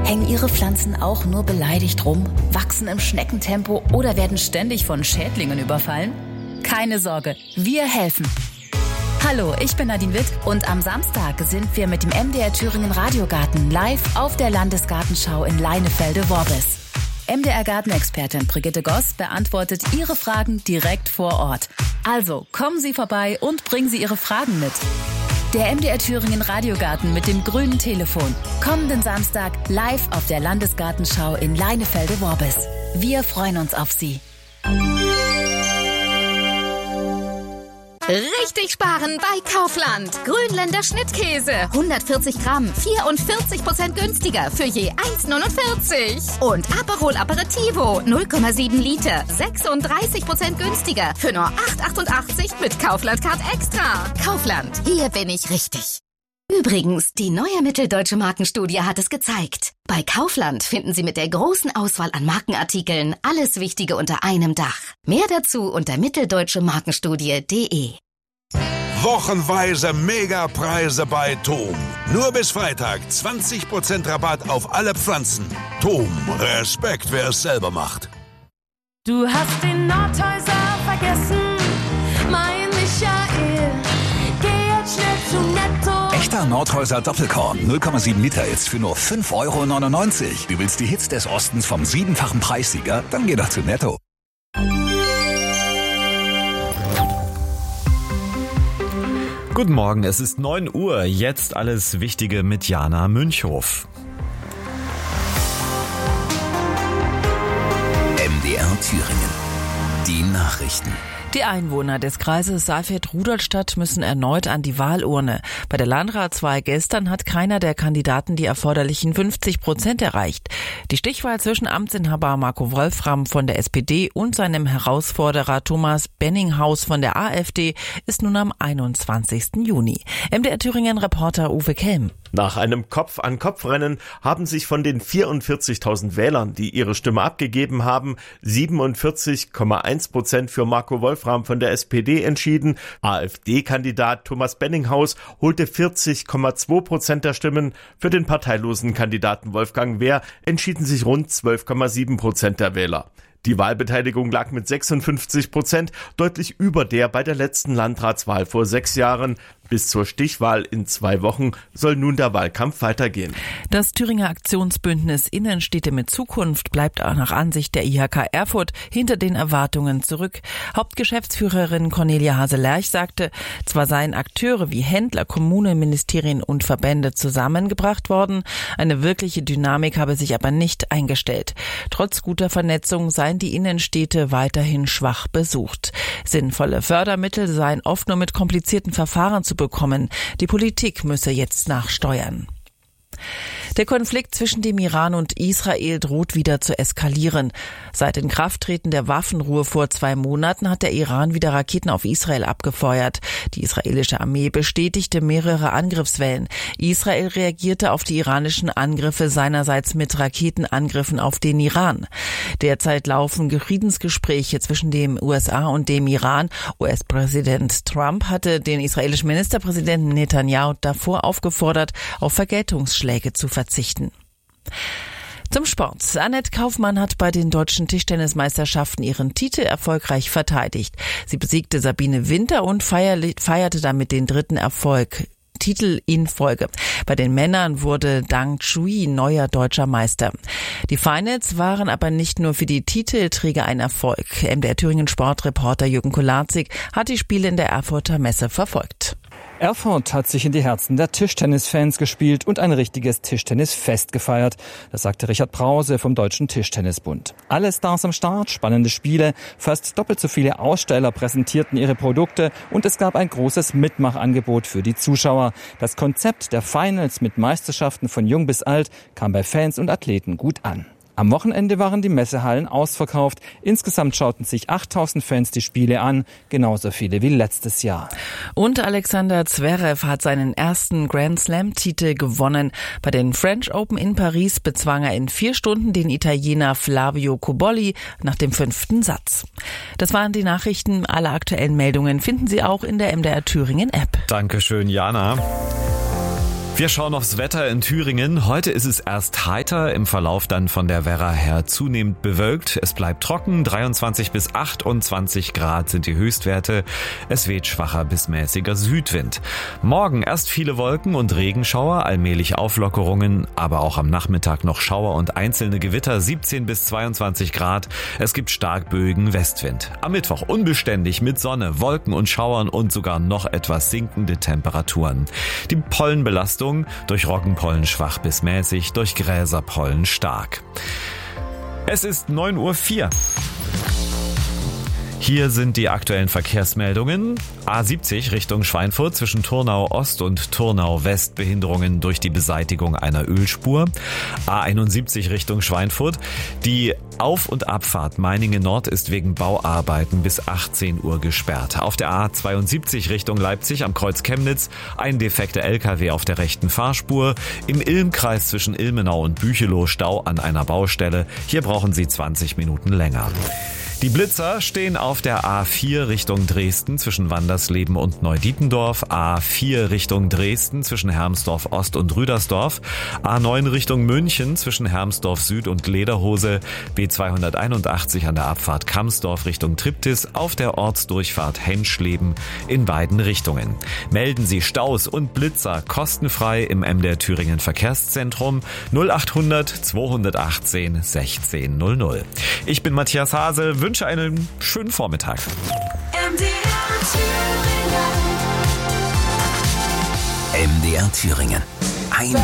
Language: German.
Hängen Ihre Pflanzen auch nur beleidigt rum, wachsen im Schneckentempo oder werden ständig von Schädlingen überfallen? Keine Sorge, wir helfen. Hallo, ich bin Nadine Witt und am Samstag sind wir mit dem MDR Thüringen Radiogarten live auf der Landesgartenschau in Leinefelde-Worbis. MDR Gartenexpertin Brigitte Goss beantwortet Ihre Fragen direkt vor Ort. Also kommen Sie vorbei und bringen Sie Ihre Fragen mit. Der MDR Thüringen Radiogarten mit dem grünen Telefon. Kommenden Samstag live auf der Landesgartenschau in Leinefelde-Worbis. Wir freuen uns auf Sie. Richtig sparen bei Kaufland. Grünländer Schnittkäse. 140 Gramm, 44% günstiger für je 1,49. Und Aperol Aperitivo, 0,7 Liter, 36% günstiger für nur 8,88 mit Kaufland Card Extra. Kaufland, hier bin ich richtig. Übrigens, die neue Mitteldeutsche Markenstudie hat es gezeigt. Bei Kaufland finden Sie mit der großen Auswahl an Markenartikeln alles Wichtige unter einem Dach. Mehr dazu unter mitteldeutschemarkenstudie.de. Wochenweise Megapreise bei TOM. Nur bis Freitag 20% Rabatt auf alle Pflanzen. TOM, Respekt, wer es selber macht. Du hast den Nordhäuser vergessen, mein Michael. Geh jetzt schnell zu Netto. Echter Nordhäuser Doppelkorn, 0,7 Liter jetzt für nur 5,99 €. Du willst die Hits des Ostens vom 7-fachen Preissieger? Dann geh doch zu Netto. Guten Morgen, es ist 9 Uhr. Jetzt alles Wichtige mit Jana Münchhof. MDR Thüringen. Die Nachrichten. Die Einwohner des Kreises Saalfeld-Rudolstadt müssen erneut an die Wahlurne. Bei der Landratswahl gestern hat keiner der Kandidaten die erforderlichen 50% erreicht. Die Stichwahl zwischen Amtsinhaber Marco Wolfram von der SPD und seinem Herausforderer Thomas Benninghaus von der AfD ist nun am 21. Juni. MDR Thüringen-Reporter Uwe Kelm. Nach einem Kopf-an-Kopf-Rennen haben sich von den 44.000 Wählern, die ihre Stimme abgegeben haben, 47,1% für Marco Wolfram von der SPD entschieden. AfD-Kandidat Thomas Benninghaus holte 40,2% der Stimmen. Für den parteilosen Kandidaten Wolfgang Wehr entschieden sich rund 12,7% der Wähler. Die Wahlbeteiligung lag mit 56% deutlich über der bei der letzten Landratswahl vor 6 Jahren. Bis zur Stichwahl in 2 Wochen soll nun der Wahlkampf weitergehen. Das Thüringer Aktionsbündnis Innenstädte mit Zukunft bleibt auch nach Ansicht der IHK Erfurt hinter den Erwartungen zurück. Hauptgeschäftsführerin Cornelia Hase-Lerch sagte, zwar seien Akteure wie Händler, Kommunen, Ministerien und Verbände zusammengebracht worden, eine wirkliche Dynamik habe sich aber nicht eingestellt. Trotz guter Vernetzung seien die Innenstädte weiterhin schwach besucht. Sinnvolle Fördermittel seien oft nur mit komplizierten Verfahren zu bekommen. Die Politik müsse jetzt nachsteuern. Der Konflikt zwischen dem Iran und Israel droht wieder zu eskalieren. Seit Inkrafttreten der Waffenruhe vor 2 Monaten hat der Iran wieder Raketen auf Israel abgefeuert. Die israelische Armee bestätigte mehrere Angriffswellen. Israel reagierte auf die iranischen Angriffe seinerseits mit Raketenangriffen auf den Iran. Derzeit laufen Friedensgespräche zwischen den USA und dem Iran. US-Präsident Trump hatte den israelischen Ministerpräsidenten Netanyahu davor aufgefordert, auf Vergeltungsschläge zu verzichten. Zum Sport. Annette Kaufmann hat bei den deutschen Tischtennismeisterschaften ihren Titel erfolgreich verteidigt. Sie besiegte Sabine Winter und feierte damit den 3. Titel in Folge. Bei den Männern wurde Dang Chui neuer deutscher Meister. Die Finals waren aber nicht nur für die Titelträger ein Erfolg. MDR Thüringen Sportreporter Jürgen Kolarzig hat die Spiele in der Erfurter Messe verfolgt. Erfurt hat sich in die Herzen der Tischtennisfans gespielt und ein richtiges Tischtennisfest gefeiert. Das sagte Richard Brause vom Deutschen Tischtennisbund. Alle Stars am Start, spannende Spiele, fast doppelt so viele Aussteller präsentierten ihre Produkte und es gab ein großes Mitmachangebot für die Zuschauer. Das Konzept der Finals mit Meisterschaften von jung bis alt kam bei Fans und Athleten gut an. Am Wochenende waren die Messehallen ausverkauft. Insgesamt schauten sich 8.000 Fans die Spiele an, genauso viele wie letztes Jahr. Und Alexander Zverev hat seinen ersten Grand-Slam-Titel gewonnen. Bei den French Open in Paris bezwang er in 4 Stunden den Italiener Flavio Cobolli nach dem 5. Satz. Das waren die Nachrichten. Alle aktuellen Meldungen finden Sie auch in der MDR Thüringen App. Dankeschön, Jana. Wir schauen aufs Wetter in Thüringen. Heute ist es erst heiter, im Verlauf dann von der Werra her zunehmend bewölkt. Es bleibt trocken, 23 bis 28 Grad sind die Höchstwerte. Es weht schwacher bis mäßiger Südwind. Morgen erst viele Wolken und Regenschauer, allmählich Auflockerungen, aber auch am Nachmittag noch Schauer und einzelne Gewitter, 17 bis 22 Grad. Es gibt starkböigen Westwind. Am Mittwoch unbeständig mit Sonne, Wolken und Schauern und sogar noch etwas sinkende Temperaturen. Die Pollenbelastung durch Roggenpollen schwach bis mäßig, durch Gräserpollen stark. Es ist 9:04 Uhr. Hier sind die aktuellen Verkehrsmeldungen. A70 Richtung Schweinfurt zwischen Turnau Ost und Turnau West Behinderungen durch die Beseitigung einer Ölspur. A71 Richtung Schweinfurt. Die Auf- und Abfahrt Meiningen Nord ist wegen Bauarbeiten bis 18 Uhr gesperrt. Auf der A72 Richtung Leipzig am Kreuz Chemnitz ein defekter LKW auf der rechten Fahrspur. Im Ilmkreis zwischen Ilmenau und Büchelow Stau an einer Baustelle. Hier brauchen Sie 20 Minuten länger. Die Blitzer stehen auf der A4 Richtung Dresden zwischen Wandersleben und Neudietendorf, A4 Richtung Dresden zwischen Hermsdorf Ost und Rüdersdorf, A9 Richtung München zwischen Hermsdorf Süd und Lederhose, B281 an der Abfahrt Kamsdorf Richtung Triptis auf der Ortsdurchfahrt Henschleben in beiden Richtungen. Melden Sie Staus und Blitzer kostenfrei im MDR Thüringen Verkehrszentrum 0800 218 1600. Ich bin Matthias Hasel, wünsche einen schönen Vormittag. MDR Thüringen.